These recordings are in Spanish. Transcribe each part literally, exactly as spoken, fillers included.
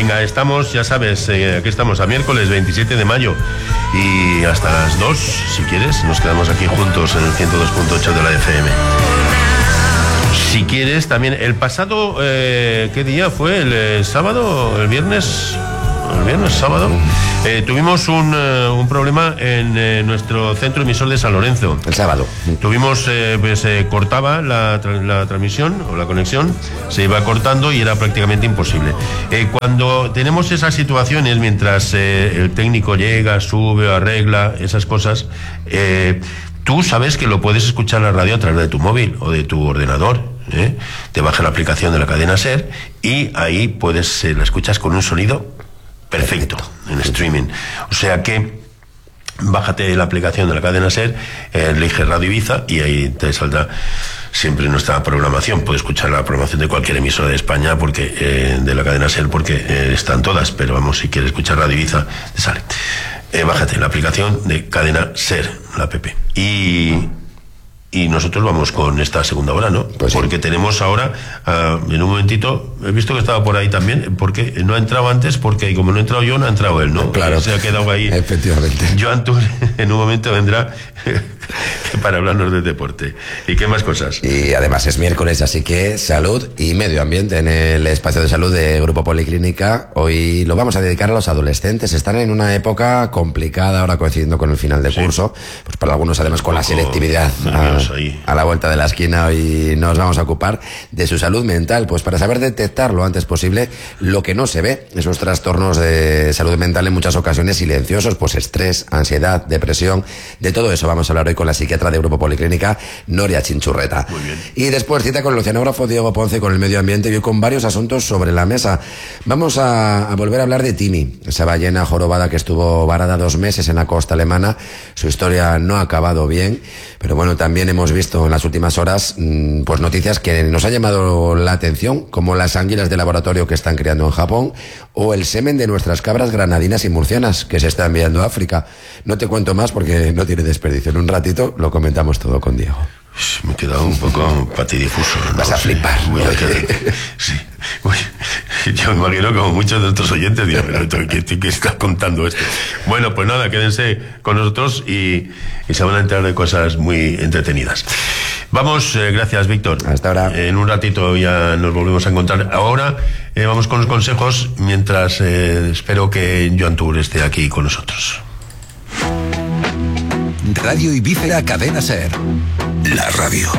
Venga, estamos, ya sabes, eh, aquí estamos a miércoles veintisiete de mayo y hasta las dos, si quieres, nos quedamos aquí juntos en el ciento dos punto ocho de la F M. Si quieres, también el pasado, eh, ¿qué día fue? ¿El eh, sábado? ¿El viernes? El viernes, sábado. Eh, tuvimos un, uh, un problema en eh, nuestro centro emisor de San Lorenzo. El sábado. Tuvimos, eh, pues se eh, cortaba la, tra- la transmisión o la conexión, se iba cortando y era prácticamente imposible. Eh, cuando tenemos esas situaciones, mientras eh, el técnico llega, sube, arregla, esas cosas, eh, tú sabes que lo puedes escuchar en la radio a través de tu móvil o de tu ordenador. ¿eh? Te bajas la aplicación de la cadena SER y ahí puedes, eh, la escuchas con un sonido perfecto, en streaming. O sea que bájate la aplicación de la cadena SER, eh, elige Radio Ibiza y ahí te saldrá siempre nuestra programación. Puedes escuchar la programación de cualquier emisora de España, porque eh, de la cadena SER, porque eh, están todas, pero vamos, si quieres escuchar Radio Ibiza, te sale. Eh, bájate la aplicación de cadena SER, la app. Y... Y nosotros vamos con esta segunda hora, ¿no? Pues sí. Porque tenemos ahora, uh, en un momentito, he visto que estaba por ahí también, porque no ha entrado antes, porque como no he entrado yo, no ha entrado él, ¿no? Claro. Se ha quedado ahí. Efectivamente. Joan Tour en un momento vendrá para hablarnos del deporte. ¿Y qué más cosas? Y además es miércoles, así que salud y medio ambiente en el espacio de salud de Grupo Policlínica. Hoy lo vamos a dedicar a los adolescentes. Están en una época complicada, ahora coincidiendo con el final de sí. curso. Pues para algunos, además, con la selectividad a, a la vuelta de la esquina, hoy nos vamos a ocupar de su salud mental. Pues para saber detectar lo antes posible lo que no se ve, esos trastornos de salud mental en muchas ocasiones silenciosos, pues estrés, ansiedad, depresión, de todo eso vamos a hablar hoy con la psiquiatra de Grupo Policlínica, Noria Chinchurreta. Muy bien. Y después cita con el oceanógrafo Diego Ponce con el medio ambiente y hoy con varios asuntos sobre la mesa. Vamos a, a volver a hablar de Tini, esa ballena jorobada que estuvo varada dos meses en la costa alemana. Su historia no ha acabado bien, pero bueno, también hemos visto en las últimas horas mmm, pues noticias que nos han llamado la atención, como las anguilas de laboratorio que están creando en Japón o el semen de nuestras cabras granadinas y murcianas que se está enviando a África. No te cuento más porque no tiene desperdicio. En un ratito lo comentamos todo con Diego. Me he quedado un poco patidifuso. ¿no? Vas a flipar. Voy a quedar, sí. Voy, yo me imagino como muchos de nuestros oyentes dirán, pero ¿qué, qué, qué estás contando esto? Bueno, pues nada, quédense con nosotros y, y se van a enterar de cosas muy entretenidas. Vamos, eh, gracias, Víctor. Hasta ahora. En un ratito ya nos volvemos a encontrar. Ahora eh, vamos con los consejos, mientras eh, espero que Joan Tour esté aquí con nosotros. Radio Ibiza, Cadena SER. La radio.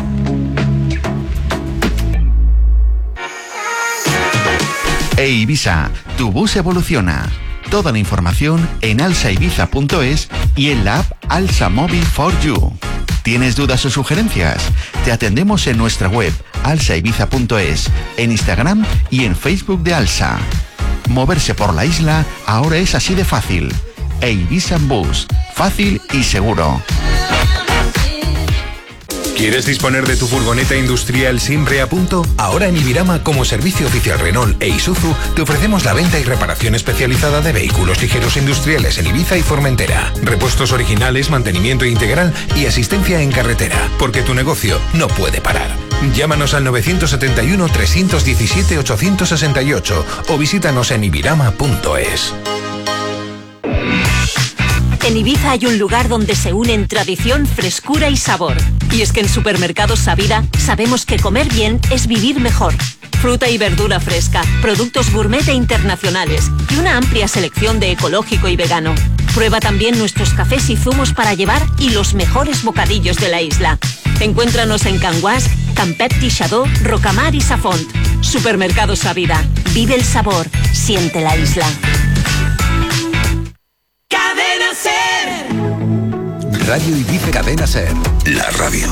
Hey Ibiza, tu bus evoluciona. Toda la información en alsa ibiza punto es y en la app Alsa Móvil for You. ¿Tienes dudas o sugerencias? Te atendemos en nuestra web alsa ibiza punto es, en Instagram y en Facebook de Alsa. Moverse por la isla ahora es así de fácil. Hey Ibiza Bus, fácil y seguro. ¿Quieres disponer de tu furgoneta industrial siempre a punto? Ahora en Ibirama, como servicio oficial Renault e Isuzu, te ofrecemos la venta y reparación especializada de vehículos ligeros industriales en Ibiza y Formentera. Repuestos originales, mantenimiento integral y asistencia en carretera, porque tu negocio no puede parar. Llámanos al nueve siete uno, tres uno siete, ocho seis ocho o visítanos en ibirama punto es. En Ibiza hay un lugar donde se unen tradición, frescura y sabor. Y es que en Supermercados Savida sabemos que comer bien es vivir mejor. Fruta y verdura fresca, productos gourmet e internacionales y una amplia selección de ecológico y vegano. Prueba también nuestros cafés y zumos para llevar y los mejores bocadillos de la isla. Encuéntranos en Can Guas, Campet, Tixadó, Rocamar y Safont. Supermercados Savida. Vive el sabor. Siente la isla. Cadena SER. Radio Ibiza, Cadena SER. La radio.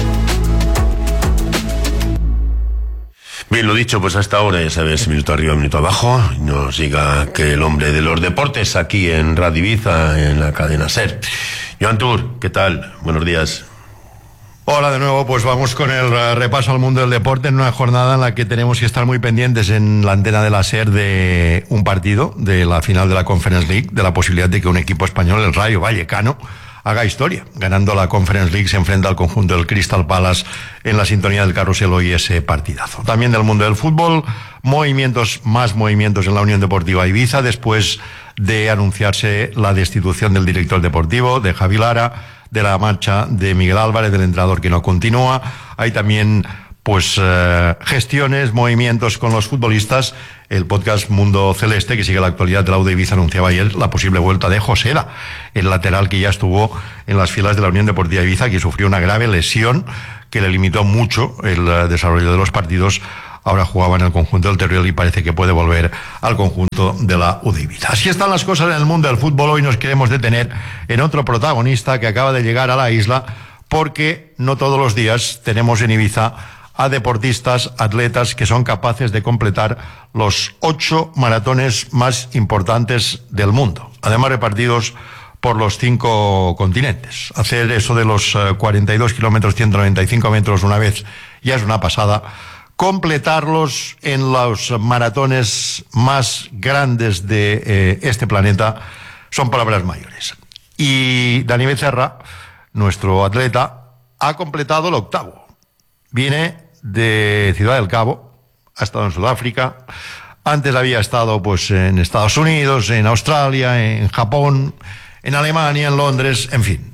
Bien, lo dicho, pues hasta ahora, ya sabes, minuto arriba, minuto abajo, nos diga que el hombre de los deportes aquí en Radio Ibiza, en la cadena SER. Joan Tour, ¿qué tal? Buenos días. Hola de nuevo, pues vamos con el uh, repaso al mundo del deporte en una jornada en la que tenemos que estar muy pendientes en la antena de la SER de un partido, de la final de la Conference League, de la posibilidad de que un equipo español, el Rayo Vallecano, haga historia. Ganando la Conference League se enfrenta al conjunto del Crystal Palace en la sintonía del carrusel hoy ese partidazo. También del mundo del fútbol, movimientos, más movimientos en la Unión Deportiva Ibiza después de anunciarse la destitución del director deportivo, de Javi Lara, de la marcha de Miguel Álvarez, del entrenador que no continúa. Hay también pues eh, gestiones, movimientos con los futbolistas. El podcast Mundo Celeste, que sigue la actualidad de la U de Ibiza, anunciaba ayer la posible vuelta de Josela, el lateral que ya estuvo en las filas de la Unión Deportiva Ibiza, que sufrió una grave lesión que le limitó mucho el uh, desarrollo de los partidos. Ahora jugaba en el conjunto del Teruel y parece que puede volver al conjunto de la U de Ibiza. Así están las cosas en el mundo del fútbol. Hoy nos queremos detener en otro protagonista que acaba de llegar a la isla, porque no todos los días tenemos en Ibiza a deportistas, atletas que son capaces de completar los ocho maratones más importantes del mundo, además repartidos por los cinco continentes. Hacer eso de los uh, cuarenta y dos kilómetros, ciento noventa y cinco metros una vez ya es una pasada. Completarlos en los maratones más grandes de eh, este planeta son palabras mayores. Y Dani Becerra, nuestro atleta, ha completado el octavo. Viene de Ciudad del Cabo, ha estado en Sudáfrica, antes había estado pues en Estados Unidos, en Australia, en Japón, en Alemania, en Londres, en fin.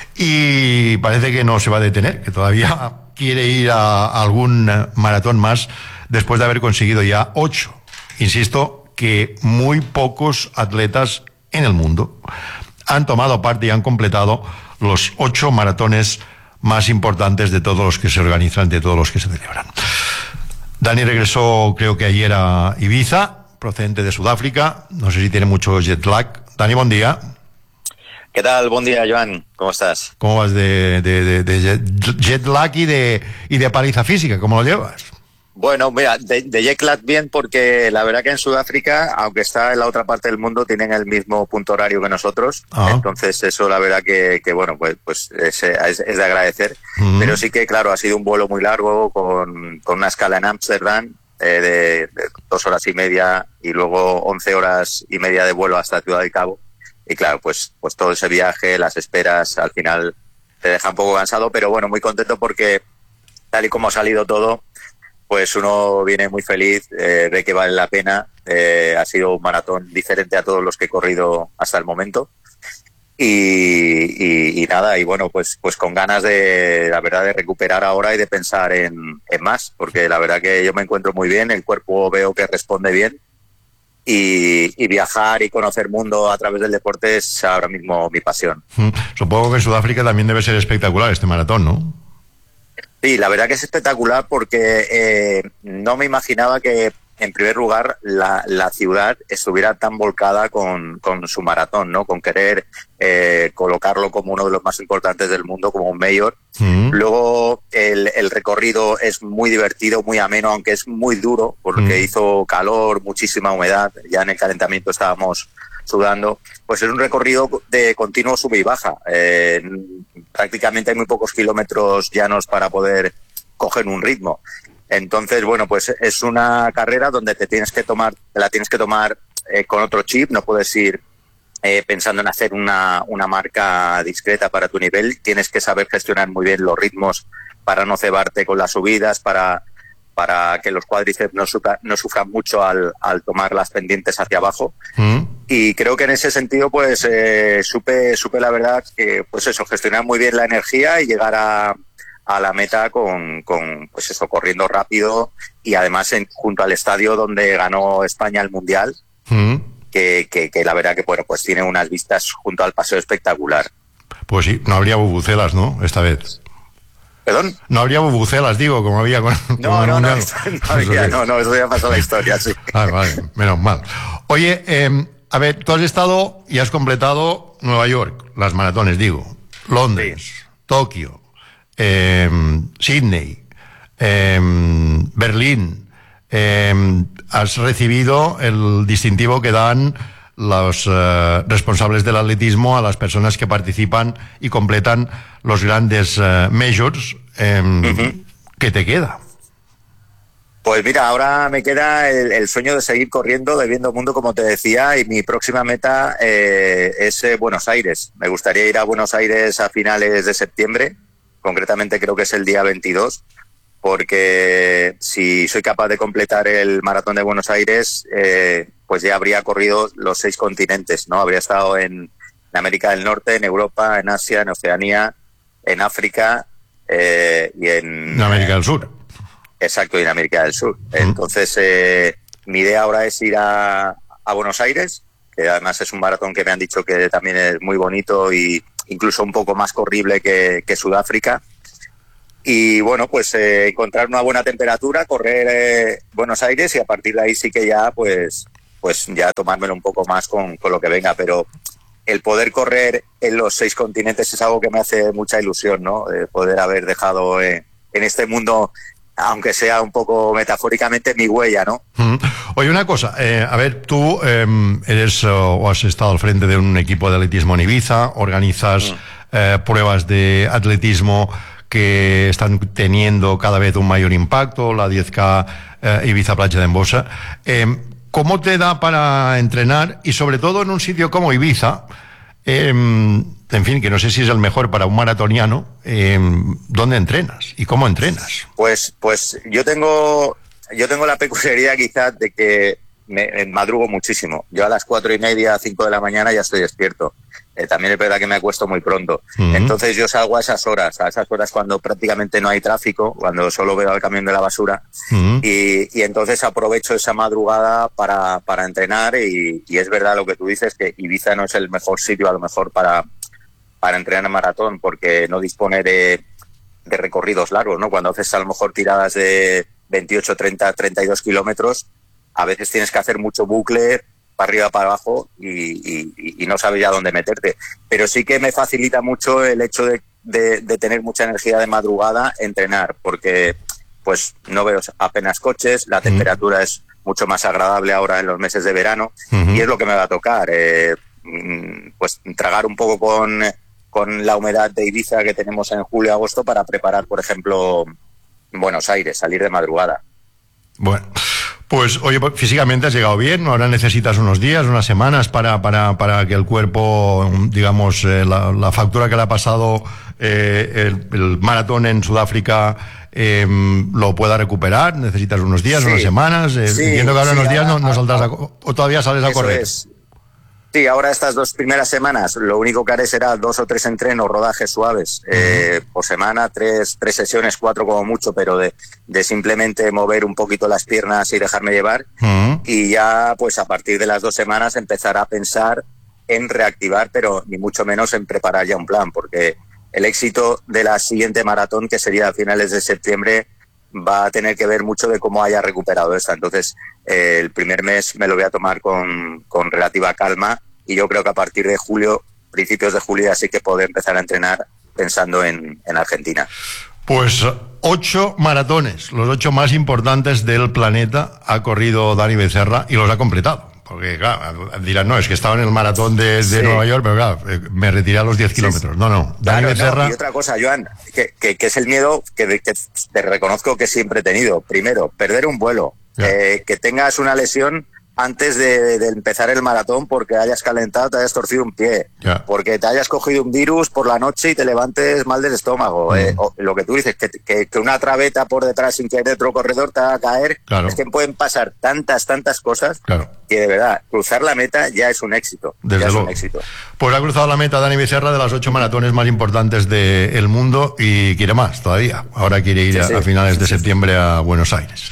Y parece que no se va a detener, que todavía quiere ir a algún maratón más después de haber conseguido ya ocho. Insisto que muy pocos atletas en el mundo han tomado parte y han completado los ocho maratones más importantes de todos los que se organizan, de todos los que se celebran. Dani regresó, creo que ayer, a Ibiza, procedente de Sudáfrica. No sé si tiene mucho jet lag. Dani, buen día. ¿Qué tal? Buen día, Joan. ¿Cómo estás? ¿Cómo vas de, de, de, de jet, jet lag y de, y de paliza física? ¿Cómo lo llevas? Bueno, mira, de, de jet lag bien, porque la verdad que en Sudáfrica, aunque está en la otra parte del mundo, tienen el mismo punto horario que nosotros. Ah. Entonces eso la verdad que, que bueno, pues, pues es, es, es de agradecer. Uh-huh. Pero sí que, claro, ha sido un vuelo muy largo con, con una escala en Ámsterdam eh, de, de dos horas y media y luego once horas y media de vuelo hasta Ciudad del Cabo. Y claro, pues, pues todo ese viaje, las esperas, al final te deja un poco cansado, pero bueno, muy contento porque tal y como ha salido todo, pues uno viene muy feliz, eh, ve que vale la pena. Eh, ha sido un maratón diferente a todos los que he corrido hasta el momento. Y, y, y nada, y bueno, pues, pues con ganas de, la verdad, de recuperar ahora y de pensar en, en más, porque la verdad que yo me encuentro muy bien, el cuerpo veo que responde bien. Y, y viajar y conocer mundo a través del deporte es ahora mismo mi pasión. Mm, supongo que en Sudáfrica también debe ser espectacular este maratón, ¿no? Sí, la verdad que es espectacular porque eh, no me imaginaba que, en primer lugar, la, la ciudad estuviera tan volcada con, con su maratón, ¿no? Con querer eh, colocarlo como uno de los más importantes del mundo, como un mayor. Mm. Luego, el, el recorrido es muy divertido, muy ameno, aunque es muy duro, porque mm. hizo calor, muchísima humedad. Ya en el calentamiento estábamos sudando. Pues es un recorrido de continuo sube y baja. Eh, prácticamente hay muy pocos kilómetros llanos para poder coger un ritmo. Entonces, bueno, pues es una carrera donde te tienes que tomar, te la tienes que tomar eh, con otro chip, no puedes ir eh, pensando en hacer una, una marca discreta para tu nivel, tienes que saber gestionar muy bien los ritmos para no cebarte con las subidas, para, para que los cuádriceps no, sufra, no sufran mucho al, al tomar las pendientes hacia abajo. Mm. Y creo que en ese sentido, pues, eh, supe, supe la verdad que, pues eso, gestionar muy bien la energía y llegar a... a la meta con, con pues eso, corriendo rápido y además en, junto al estadio donde ganó España el Mundial, mm. que, que, que la verdad que bueno, pues tiene unas vistas junto al paseo espectacular. Pues sí, no habría bubucelas, ¿no? Esta vez. ¿Perdón? No habría bubucelas, digo, como había con, no, con no, no, eso, no, había, no, no, eso ya pasó la historia, sí. Ah, vale, menos mal. Oye, eh, a ver, tú has estado y has completado Nueva York, las maratones, digo, Londres, sí. Tokio, Eh, Sydney, eh, Berlín. Eh, has recibido el distintivo que dan los eh, responsables del atletismo a las personas que participan y completan los grandes eh, majors. Eh, uh-huh. ¿Qué te queda? Pues mira, ahora me queda el, el sueño de seguir corriendo, de viendo mundo, como te decía, y mi próxima meta eh, es eh, Buenos Aires. Me gustaría ir a Buenos Aires a finales de septiembre. Concretamente creo que es el día veintidós, porque si soy capaz de completar el maratón de Buenos Aires, eh, pues ya habría corrido los seis continentes, ¿no? Habría estado en, en América del Norte, en Europa, en Asia, en Oceanía, en África eh, y en... En América del Sur. Exacto, y en América del Sur. Mm. Entonces, eh, mi idea ahora es ir a, a Buenos Aires, que además es un maratón que me han dicho que también es muy bonito y incluso un poco más corrible que, que Sudáfrica. Y bueno, pues eh, encontrar una buena temperatura, correr eh, Buenos Aires y a partir de ahí sí que ya pues pues ya tomármelo un poco más con, con lo que venga, pero el poder correr en los seis continentes es algo que me hace mucha ilusión, ¿no? De poder haber dejado eh, en este mundo, aunque sea un poco metafóricamente, mi huella, ¿no? Mm. Oye, una cosa, eh, a ver, tú eh, eres o has estado al frente de un equipo de atletismo en Ibiza, organizas mm. eh, pruebas de atletismo que están teniendo cada vez un mayor impacto, la diez K eh, Ibiza Platja d'Embossa. Eh, ¿Cómo te da para entrenar? Y sobre todo en un sitio como Ibiza, eh, en fin, que no sé si es el mejor para un maratoniano, eh, ¿dónde entrenas? ¿Y cómo entrenas? Pues, pues yo tengo, yo tengo la peculiaridad quizás de que me, me madrugo muchísimo. Yo a las cuatro y media, cinco de la mañana ya estoy despierto. Eh, también es verdad que me acuesto muy pronto. Uh-huh. Entonces yo salgo a esas horas, a esas horas cuando prácticamente no hay tráfico, cuando solo veo al camión de la basura. Uh-huh. y, y entonces aprovecho esa madrugada para, para entrenar y, y es verdad lo que tú dices, que Ibiza no es el mejor sitio a lo mejor para, para entrenar en maratón porque no dispone de, de recorridos largos, ¿no? Cuando haces a lo mejor tiradas de veintiocho, treinta, treinta y dos kilómetros, a veces tienes que hacer mucho bucle para arriba, para abajo y, y, y no sabes ya dónde meterte. Pero sí que me facilita mucho el hecho de, de, de tener mucha energía de madrugada, entrenar, porque pues no veo apenas coches, la temperatura uh-huh. es mucho más agradable ahora en los meses de verano uh-huh. y es lo que me va a tocar, eh, pues tragar un poco con, con la humedad de Ibiza que tenemos en julio, agosto para preparar, por ejemplo, Buenos Aires, salir de madrugada. Bueno, pues oye, físicamente has llegado bien, ahora necesitas unos días, unas semanas para, para, para que el cuerpo, digamos, eh, la, la factura que le ha pasado eh, el, el maratón en Sudáfrica eh, lo pueda recuperar. Necesitas unos días, sí, unas semanas. Eh, sí, entiendo que ahora sí, unos días ahora, no, no saldrás a, o todavía sales a correr. Es. Sí, ahora estas dos primeras semanas lo único que haré será dos o tres entrenos, rodajes suaves, uh-huh. eh, por semana, tres, tres sesiones, cuatro como mucho, pero de, de simplemente mover un poquito las piernas y dejarme llevar. Uh-huh. Y ya, pues a partir de las dos semanas empezar a pensar en reactivar, pero ni mucho menos en preparar ya un plan, porque el éxito de la siguiente maratón, que sería a finales de septiembre, va a tener que ver mucho de cómo haya recuperado esta. Entonces, eh, el primer mes me lo voy a tomar con, con relativa calma y yo creo que a partir de julio, principios de julio, así que poder empezar a entrenar pensando en, en Argentina. Pues ocho maratones, los ocho más importantes del planeta, ha corrido Dani Becerra y los ha completado. Porque, claro, dirán, no, es que estaba en el maratón de, de sí. Nueva York, pero claro, me retiré a los diez kilómetros. Sí, sí. No, no, Dani claro, Becerra... No. Y otra cosa, Joan, que, que, que es el miedo que, que te reconozco que siempre he tenido. Primero, perder un vuelo, eh, que tengas una lesión antes de, de empezar el maratón porque hayas calentado, te hayas torcido un pie, yeah. porque te hayas cogido un virus por la noche y te levantes mal del estómago. Mm. Eh, o, lo que tú dices, que, que, que una traveta por detrás sin querer de otro corredor te va a caer. Claro. Es que pueden pasar tantas, tantas cosas claro. que de verdad, cruzar la meta ya es un éxito. Desde ya luego. Es un éxito. Pues ha cruzado la meta Dani Becerra de las ocho maratones más importantes del mundo y quiere más todavía. Ahora quiere ir sí, a, sí. a finales de septiembre a Buenos Aires.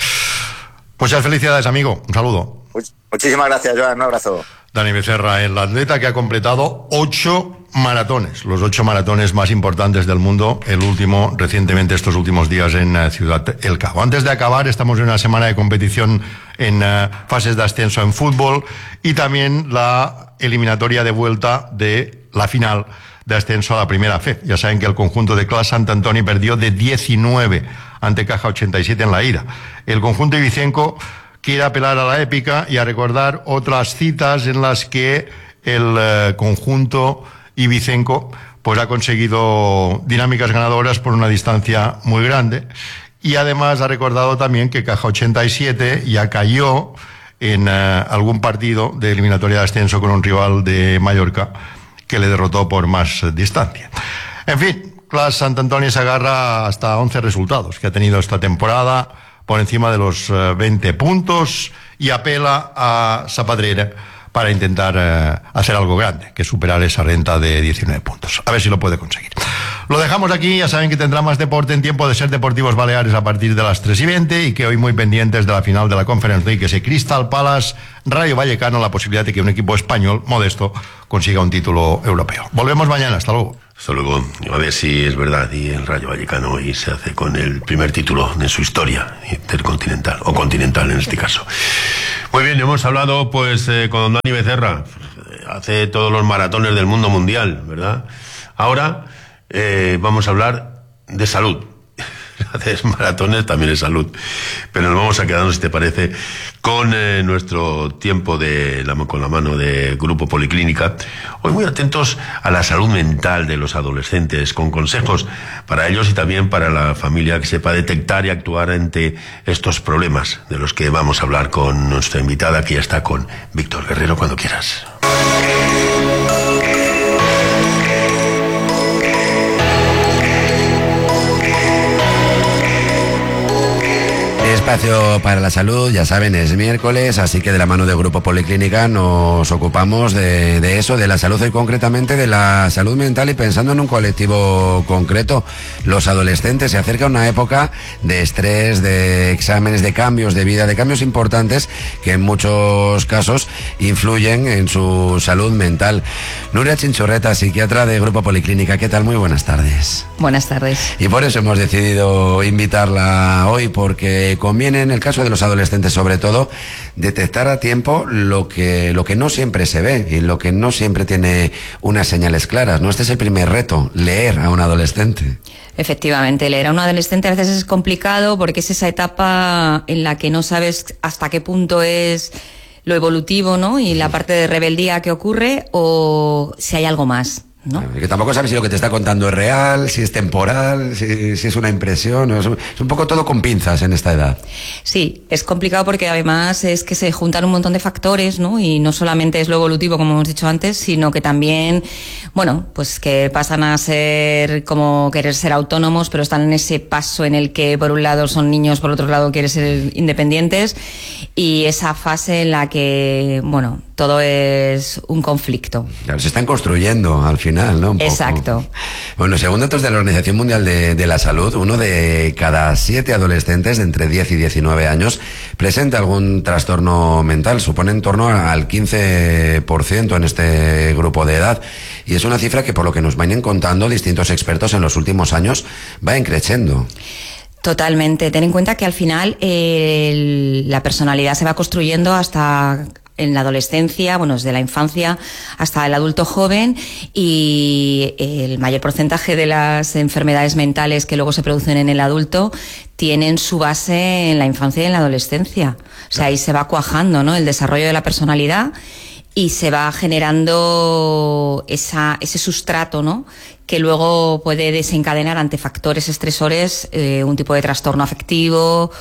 Muchas felicidades, amigo. Un saludo. Muchísimas gracias, Joan. Un abrazo. Dani Becerra, el atleta que ha completado ocho maratones, los ocho maratones más importantes del mundo, el último recientemente estos últimos días en uh, Ciudad El Cabo. Antes de acabar, estamos en una semana de competición en uh, fases de ascenso en fútbol y también la eliminatoria de vuelta de la final de ascenso a la primera fe. Ya saben que el conjunto de Clas Sant Antoni perdió de diecinueve ante Caja ochenta y siete en la ida. El conjunto ibicenco quiere apelar a la épica y a recordar otras citas en las que el eh, conjunto ibicenco pues ha conseguido dinámicas ganadoras por una distancia muy grande y además ha recordado también que Caja ochenta y siete ya cayó en eh, algún partido de eliminatoria de ascenso con un rival de Mallorca que le derrotó por más eh, distancia. En fin, Club Sant Antoni se agarra hasta once resultados que ha tenido esta temporada, por encima de los uh, veinte puntos, y apela a Zapatera para intentar uh, hacer algo grande, que superar esa renta de diecinueve puntos. A ver si lo puede conseguir. Lo dejamos aquí, ya saben que tendrá más deporte en Tiempo de Ser Deportivos Baleares a partir de las tres y veinte, y que hoy muy pendientes de la final de la Conference League, ese Crystal Palace Rayo Vallecano, la posibilidad de que un equipo español modesto consiga un título europeo. Volvemos mañana, hasta luego. Hasta luego. A ver si es verdad y el Rayo Vallecano hoy se hace con el primer título de su historia intercontinental, o continental en este caso. Muy bien, hemos hablado pues eh, con Dani Becerra, hace todos los maratones del mundo mundial, ¿verdad? Ahora eh, vamos a hablar de salud. Haces maratones también es salud, pero nos vamos a quedarnos, si te parece, con eh, nuestro tiempo de la, con la mano de Grupo Policlínica. Hoy muy atentos a la salud mental de los adolescentes, con consejos para ellos y también para la familia, que sepa detectar y actuar ante estos problemas de los que vamos a hablar con nuestra invitada, que ya está con Víctor Guerrero, cuando quieras. Espacio para la salud, ya saben, es miércoles, así que de la mano del Grupo Policlínica nos ocupamos de, de eso, de la salud y concretamente de la salud mental, y pensando en un colectivo concreto, los adolescentes. Se acerca una época de estrés, de exámenes, de cambios de vida, de cambios importantes que en muchos casos influyen en su salud mental. Nuria Chinchorreta, psiquiatra de Grupo Policlínica, ¿qué tal? Muy buenas tardes. Buenas tardes. Y por eso hemos decidido invitarla hoy, porque conviene, en el caso de los adolescentes sobre todo, detectar a tiempo lo que, lo que no siempre se ve y lo que no siempre tiene unas señales claras, ¿no? Este es el primer reto, leer a un adolescente. Efectivamente, leer a un adolescente a veces es complicado porque es esa etapa en la que no sabes hasta qué punto es lo evolutivo, ¿no? Y la parte de rebeldía que ocurre, o si hay algo más, ¿no? Que tampoco sabes si lo que te está contando es real, si es temporal, si, si es una impresión. Es un, es un poco todo con pinzas en esta edad. Sí, es complicado porque además es que se juntan un montón de factores, ¿no? Y no solamente es lo evolutivo, como hemos dicho antes, sino que también, bueno, pues que pasan a ser como querer ser autónomos, pero están en ese paso en el que por un lado son niños, por otro lado quieren ser independientes, y esa fase en la que, bueno, todo es un conflicto. Claro, se están construyendo al final, ¿no? Un poco. Exacto. Bueno, según datos de la Organización Mundial de, de la Salud, uno de cada siete adolescentes de entre diez y diecinueve años presenta algún trastorno mental. Supone en torno al quince por ciento en este grupo de edad. Y es una cifra que, por lo que nos vienen contando distintos expertos en los últimos años, va increciendo. Totalmente. Ten en cuenta que al final eh, la personalidad se va construyendo hasta en la adolescencia, bueno, desde la infancia hasta el adulto joven, y el mayor porcentaje de las enfermedades mentales que luego se producen en el adulto tienen su base en la infancia y en la adolescencia. O sea, ahí se va cuajando, ¿no?, el desarrollo de la personalidad, y se va generando esa, ese sustrato, ¿no?, que luego puede desencadenar ante factores estresores eh, un tipo de trastorno afectivo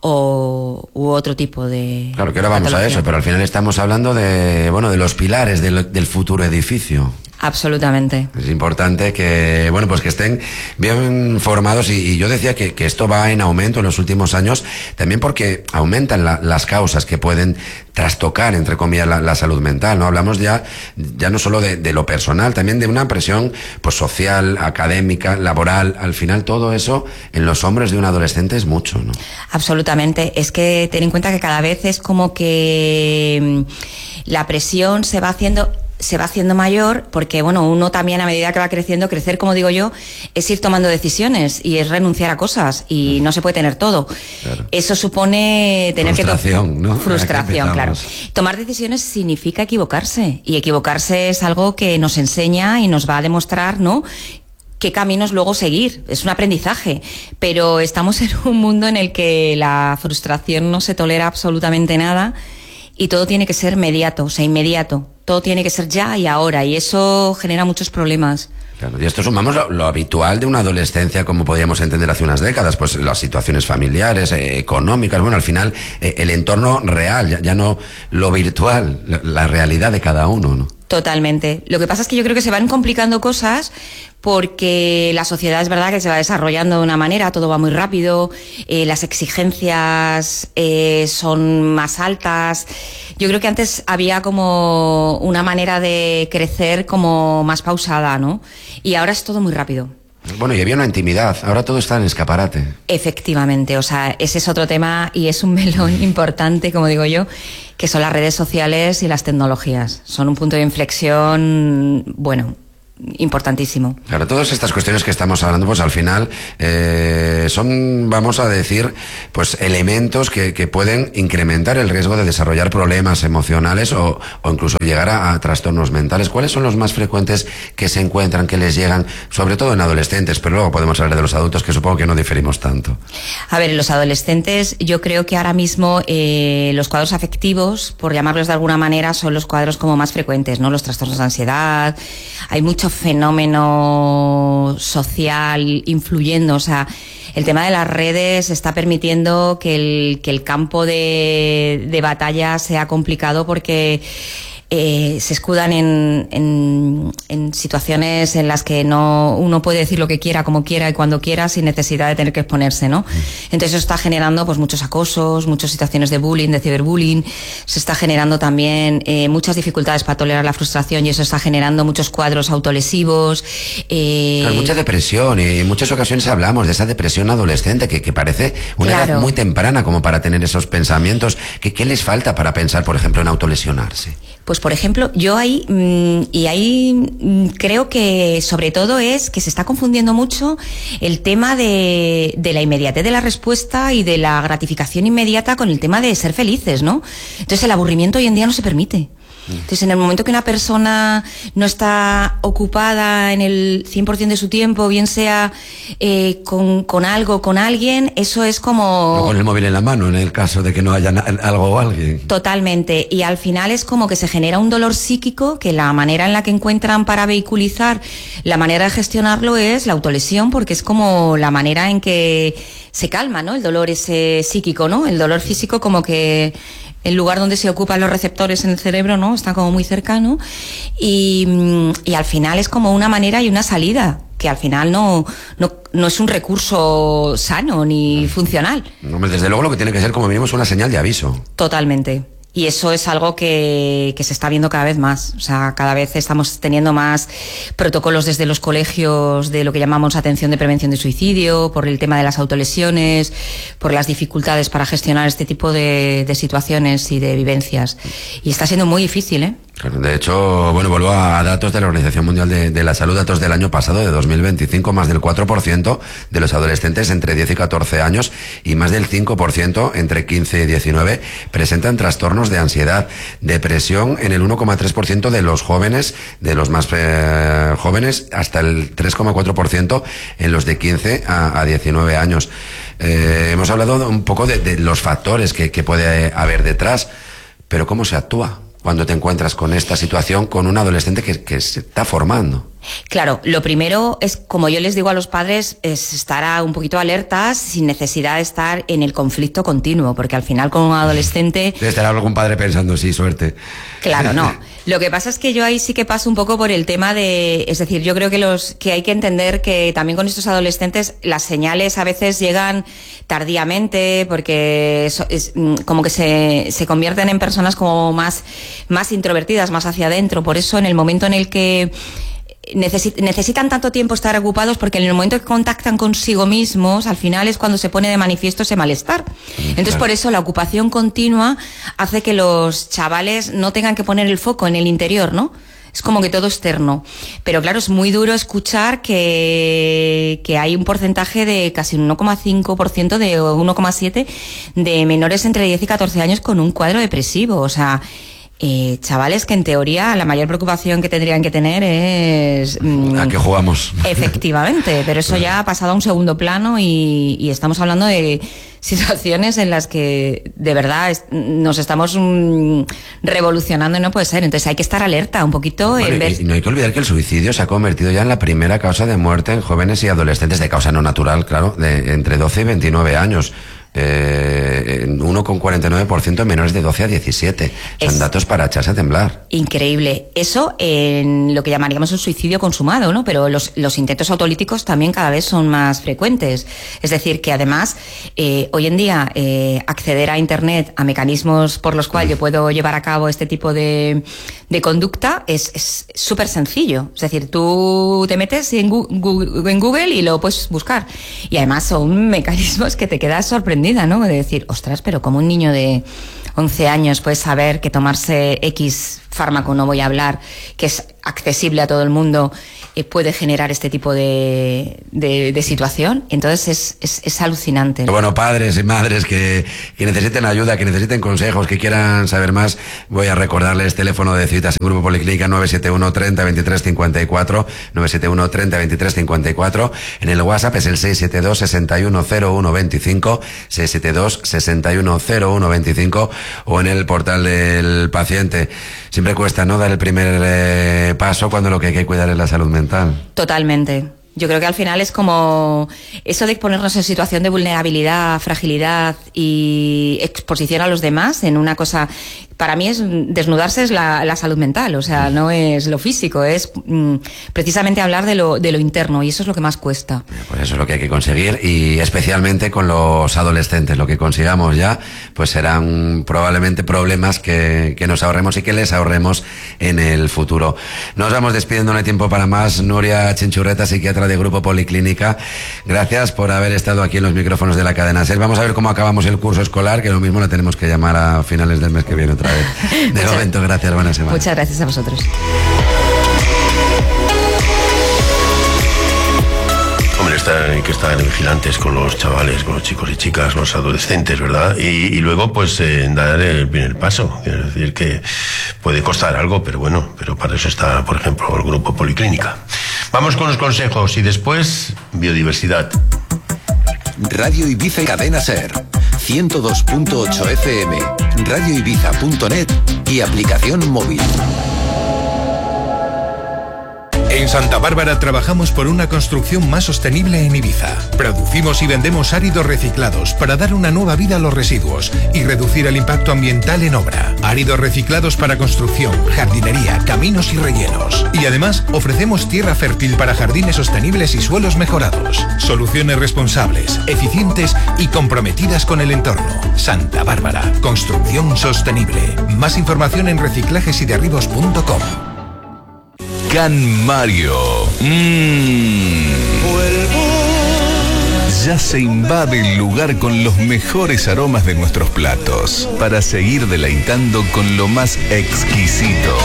o u otro tipo de... Claro, que ahora vamos patología. a eso, pero al final estamos hablando de, bueno, de los pilares del, del futuro edificio. Absolutamente. Es importante que, bueno, pues que estén bien formados, y, y yo decía que, que esto va en aumento en los últimos años, también porque aumentan la, las causas que pueden trastocar, entre comillas, la, la salud mental, ¿no? Hablamos ya, ya no solo de, de lo personal, también de una presión, pues, social, académica, laboral. Al final todo eso en los hombros de un adolescente es mucho, ¿no? Absolutamente. Es que ten en cuenta que cada vez es como que la presión se va haciendo... se va haciendo mayor, porque bueno, uno también a medida que va creciendo, crecer, como digo yo, es ir tomando decisiones y es renunciar a cosas, y no se puede tener todo. Claro. Eso supone tener frustración, que... ¿no? Frustración, claro. Tomar decisiones significa equivocarse, y equivocarse es algo que nos enseña y nos va a demostrar, ¿no?, qué caminos luego seguir. Es un aprendizaje, pero estamos en un mundo en el que la frustración no se tolera absolutamente nada, y todo tiene que ser inmediato, o sea, inmediato. Todo tiene que ser ya y ahora, y eso genera muchos problemas. Claro, y esto sumamos lo, lo habitual de una adolescencia, como podíamos entender hace unas décadas, pues las situaciones familiares, eh, económicas, bueno, al final eh, el entorno real, ya, ya no lo virtual, la, la realidad de cada uno, ¿no? Totalmente. Lo que pasa es que yo creo que se van complicando cosas porque la sociedad es verdad que se va desarrollando de una manera, todo va muy rápido, eh, las exigencias eh, son más altas. Yo creo que antes había como una manera de crecer como más pausada, ¿no? Y ahora es todo muy rápido. Bueno, y había una intimidad, ahora todo está en escaparate. Efectivamente, o sea, ese es otro tema y es un melón importante, como digo yo, que son las redes sociales y las tecnologías. Son un punto de inflexión, bueno, importantísimo. Claro, todas estas cuestiones que estamos hablando, pues al final eh, son, vamos a decir, pues elementos que, que pueden incrementar el riesgo de desarrollar problemas emocionales o, o incluso llegar a, a trastornos mentales. ¿Cuáles son los más frecuentes que se encuentran, que les llegan, sobre todo en adolescentes, pero luego podemos hablar de los adultos, que supongo que no diferimos tanto? A ver, en los adolescentes yo creo que ahora mismo eh, los cuadros afectivos, por llamarlos de alguna manera, son los cuadros como más frecuentes, ¿no? Los trastornos de ansiedad, hay mucho fenómeno social influyendo, o sea, el tema de las redes está permitiendo que el, que el campo de, de batalla sea complicado porque eh, se escudan en, en, en situaciones en las que no uno puede decir lo que quiera, como quiera y cuando quiera sin necesidad de tener que exponerse, ¿no? Entonces eso está generando pues muchos acosos, muchas situaciones de bullying, de ciberbullying, se está generando también eh, muchas dificultades para tolerar la frustración y eso está generando muchos cuadros autolesivos. Eh... Claro, mucha depresión y en muchas ocasiones hablamos de esa depresión adolescente que, que parece una Claro. edad muy temprana como para tener esos pensamientos. ¿Qué, qué les falta para pensar, por ejemplo, en autolesionarse? Pues por ejemplo, yo ahí, mmm, y ahí mmm, creo que sobre todo es que se está confundiendo mucho el tema de, de la inmediatez de la respuesta y de la gratificación inmediata con el tema de ser felices, ¿no? Entonces el aburrimiento hoy en día no se permite. Entonces, en el momento que una persona no está ocupada en el cien por ciento de su tiempo, bien sea eh, con, con algo, con alguien, eso es como... O con el móvil en la mano, en el caso de que no haya na- algo o alguien. Totalmente. Y al final es como que se genera un dolor psíquico que la manera en la que encuentran para vehiculizar, la manera de gestionarlo es la autolesión, porque es como la manera en que se calma, ¿no? El dolor ese psíquico, ¿no? El dolor físico como que... el lugar donde se ocupan los receptores en el cerebro, ¿no? Está como muy cercano y, y al final es como una manera y una salida que al final no, no, no es un recurso sano ni funcional. Hombre, desde luego lo que tiene que ser como mínimo es una señal de aviso. Totalmente. Y eso es algo que, que se está viendo cada vez más. O sea, cada vez estamos teniendo más protocolos desde los colegios de lo que llamamos atención de prevención de suicidio, por el tema de las autolesiones, por las dificultades para gestionar este tipo de, de situaciones y de vivencias. Y está siendo muy difícil, ¿eh? Claro, de hecho, bueno, vuelvo a datos de la Organización Mundial de, de la Salud, datos del año pasado, de dos mil veinticinco, más del cuatro por ciento de los adolescentes entre diez y catorce años y más del cinco por ciento entre quince y diecinueve presentan trastornos de ansiedad, depresión en el uno coma tres por ciento de los jóvenes, de los más eh, jóvenes, hasta el tres coma cuatro por ciento en los de quince a diecinueve años. Eh, hemos hablado un poco de, de los factores que, que puede haber detrás, pero ¿cómo se actúa cuando te encuentras con esta situación con un adolescente que, que se está formando? Claro, lo primero es, como yo les digo a los padres, es estar a un poquito alertas sin necesidad de estar en el conflicto continuo, porque al final con un adolescente... Debe estar algún padre pensando, sí, suerte. Claro, no. Lo que pasa es que yo ahí sí que paso un poco por el tema de... Es decir, yo creo que los que hay que entender que también con estos adolescentes las señales a veces llegan tardíamente porque es, es, como que se, se convierten en personas como más, más introvertidas, más hacia adentro. Por eso en el momento en el que necesitan tanto tiempo estar ocupados porque en el momento que contactan consigo mismos, al final es cuando se pone de manifiesto ese malestar. Entonces, por eso la ocupación continua hace que los chavales no tengan que poner el foco en el interior, ¿no? Es como que todo externo. Pero claro, es muy duro escuchar que, que hay un porcentaje de casi un uno coma cinco por ciento de, o uno coma siete por ciento de menores entre diez y catorce años con un cuadro depresivo. O sea, Eh, chavales que en teoría la mayor preocupación que tendrían que tener es... Mmm, ¿a qué jugamos? Efectivamente, pero eso ya ha pasado a un segundo plano y, y estamos hablando de situaciones en las que de verdad es, nos estamos um, revolucionando y no puede ser. Entonces hay que estar alerta un poquito. Bueno, en ver... y no hay que olvidar que el suicidio se ha convertido ya en la primera causa de muerte en jóvenes y adolescentes de causa no natural, claro, de entre doce y veintinueve años. eh, uno coma cuarenta y nueve por ciento menores de doce a diecisiete. Son es datos para echarse a temblar. Increíble. Eso en lo que llamaríamos un suicidio consumado, ¿no? Pero los, los intentos autolíticos también cada vez son más frecuentes. Es decir, que además, eh, hoy en día, eh, acceder a Internet, a mecanismos por los cuales yo puedo llevar a cabo este tipo de, de conducta, es súper sencillo. Es decir, tú te metes en Google, en Google y lo puedes buscar. Y además son mecanismos que te quedas sorprendida, ¿no? De decir, ostras, pero como un niño de once años puede saber que tomarse X fármaco, no voy a hablar, que es accesible a todo el mundo, eh, puede generar este tipo de, de, de situación. Entonces es, es, es alucinante. Bueno, padres y madres que, que necesiten ayuda, que necesiten consejos, que quieran saber más, voy a recordarles teléfono de citas en Grupo Policlínica nueve siete uno treinta veintitrés cincuenta y cuatro, nueve siete uno treinta veintitrés cincuenta y cuatro. En el WhatsApp es el seis siete dos sesenta y uno cero uno veinticinco, seis siete dos sesenta y uno cero uno veinticinco, o en el portal del paciente. Siempre cuesta, ¿no?, dar el primer eh, paso cuando lo que hay que cuidar es la salud mental. Totalmente. Yo creo que al final es como eso de ponernos en situación de vulnerabilidad, fragilidad y exposición a los demás en una cosa. Para mí es desnudarse es la, la salud mental, o sea, no es lo físico, es mm, precisamente hablar de lo, de lo interno, y eso es lo que más cuesta. Pues eso es lo que hay que conseguir, y especialmente con los adolescentes, lo que consigamos ya, pues serán probablemente problemas que, que nos ahorremos y que les ahorremos en el futuro. Nos vamos despidiendo, no hay tiempo para más. Nuria Chinchurreta, psiquiatra de Grupo Policlínica, gracias por haber estado aquí en los micrófonos de la cadena SER. Vamos a ver cómo acabamos el curso escolar, que lo mismo la tenemos que llamar a finales del mes que viene otra vez. De muchas, momento, gracias, buena semana. Muchas gracias a vosotros. Hombre, está, hay que estar vigilantes con los chavales, con los chicos y chicas, los adolescentes, ¿verdad? Y, y luego, pues, eh, dar el primer paso. Es decir, que puede costar algo, pero bueno, pero para eso está, por ejemplo, el Grupo Policlínica. Vamos con los consejos y después, biodiversidad. Radio Ibiza y Cadena SER, ciento dos punto ocho F M, radio ibiza punto net y aplicación móvil. En Santa Bárbara trabajamos por una construcción más sostenible en Ibiza. Producimos y vendemos áridos reciclados para dar una nueva vida a los residuos y reducir el impacto ambiental en obra. Áridos reciclados para construcción, jardinería, caminos y rellenos. Y además ofrecemos tierra fértil para jardines sostenibles y suelos mejorados. Soluciones responsables, eficientes y comprometidas con el entorno. Santa Bárbara, construcción sostenible. Más información en reciclajes y derribos punto com. Can Mario. Mmm. Ya se invade el lugar con los mejores aromas de nuestros platos, para seguir deleitando con lo más exquisito.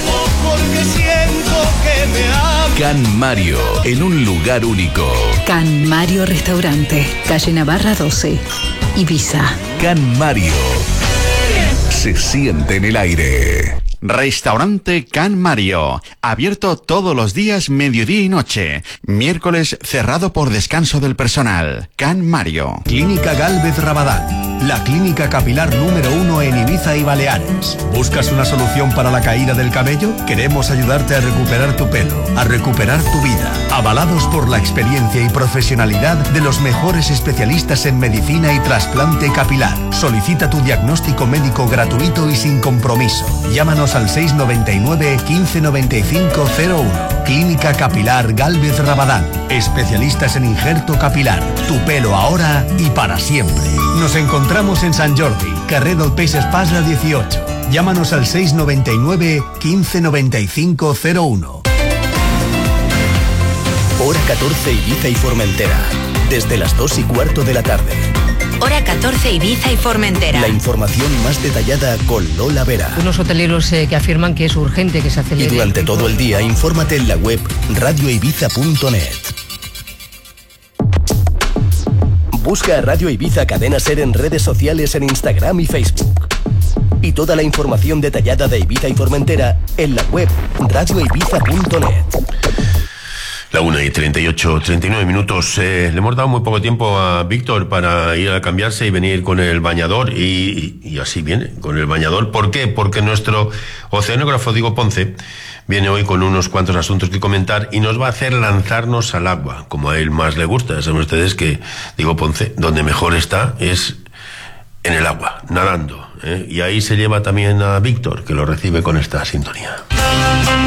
Can Mario, en un lugar único. Can Mario Restaurante, calle Navarra doce, Ibiza. Can Mario. Se siente en el aire. Restaurante Can Mario, abierto todos los días, mediodía y noche. Miércoles cerrado por descanso del personal. Can Mario. Clínica Gálvez Rabadán, la clínica capilar número uno en Ibiza y Baleares. ¿Buscas una solución para la caída del cabello? Queremos ayudarte a recuperar tu pelo, a recuperar tu vida. Avalados por la experiencia y profesionalidad de los mejores especialistas en medicina y trasplante capilar. Solicita tu diagnóstico médico gratuito y sin compromiso. Llámanos al seis noventa y nueve quince noventa y cinco cero uno. Clínica Capilar Gálvez Rabadán. Especialistas en injerto capilar. Tu pelo ahora y para siempre. Nos encontramos en San Jordi, carrer del Peix Espasa dieciocho. Llámanos al seis noventa y nueve quince noventa y cinco cero uno. Hora catorce Ibiza y Formentera. Desde las dos y cuarto de la tarde. Hora catorce Ibiza y Formentera. La información más detallada con Lola Vera. Unos hoteleros eh, que afirman que es urgente que se acelere. Y durante todo el día, infórmate en la web radio ibiza punto net. Busca a Radio Ibiza Cadena SER en redes sociales en Instagram y Facebook. Y toda la información detallada de Ibiza y Formentera en la web radio ibiza punto net. La una y treinta y ocho, treinta y nueve minutos. Eh, le hemos dado muy poco tiempo a Víctor para ir a cambiarse y venir con el bañador, y, y, y así viene, con el bañador. ¿Por qué? Porque nuestro oceanógrafo Diego Ponce viene hoy con unos cuantos asuntos que comentar y nos va a hacer lanzarnos al agua, como a él más le gusta. Saben ustedes que Diego Ponce, donde mejor está, es en el agua, nadando. ¿eh? Y ahí se lleva también a Víctor, que lo recibe con esta sintonía.